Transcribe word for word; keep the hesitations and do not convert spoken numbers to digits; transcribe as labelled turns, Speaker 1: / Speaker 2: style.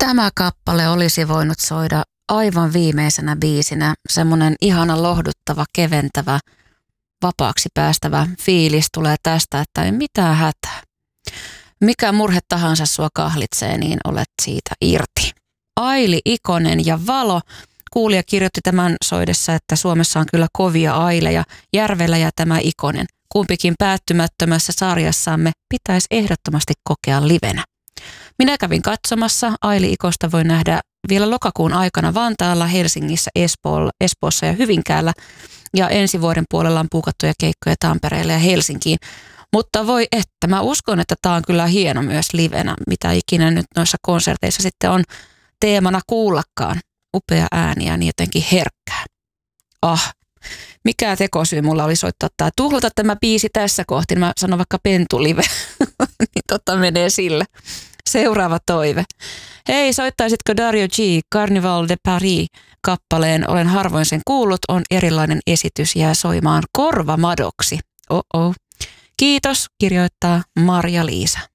Speaker 1: Tämä kappale olisi voinut soida aivan viimeisenä biisinä. Semmoinen ihana, lohduttava, keventävä, vapaaksi päästävä fiilis tulee tästä, että ei mitään hätää. Mikä murhe tahansa sua kahlitsee, niin olet siitä irti. Aili Ikonen ja Valo. Kuulija kirjoitti tämän soidessa, että Suomessa on kyllä kovia aileja, Järvelä ja tämä Ikonen. Kumpikin päättymättömässä sarjassamme pitäisi ehdottomasti kokea livenä. Minä kävin katsomassa. Aili Ikosta voi nähdä vielä lokakuun aikana Vantaalla, Helsingissä, Espoossa ja Hyvinkäällä. Ja ensi vuoden puolella on puukattuja keikkoja Tampereelle ja Helsinkiin. Mutta voi että, mä uskon, että tää on kyllä hieno myös livenä, mitä ikinä nyt noissa konserteissa sitten on teemana kuullakaan. Upea ääni ja niin jotenkin herkkää. Ah, mikä tekosyy mulla oli soittaa tää. Tuhlata tämä biisi tässä kohti, mä sanon vaikka pentulive, niin totta menee sillä. Seuraava toive. Hei, soittaisitko Dario G. Carnival de Paris -kappaleen? Olen harvoin sen kuullut, on erilainen esitys, jää soimaan korvamadoksi. Oh-oh. Kiitos, kirjoittaa Marja-Liisa.